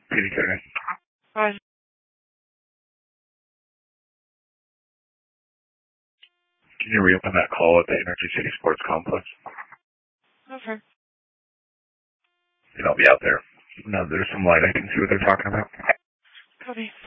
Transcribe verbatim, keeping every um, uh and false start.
P D K. Hi. Can you reopen that call at the Energy City Sports Complex? Okay. And I'll be out there. Now there's some light. I can see what they're talking about. Copy.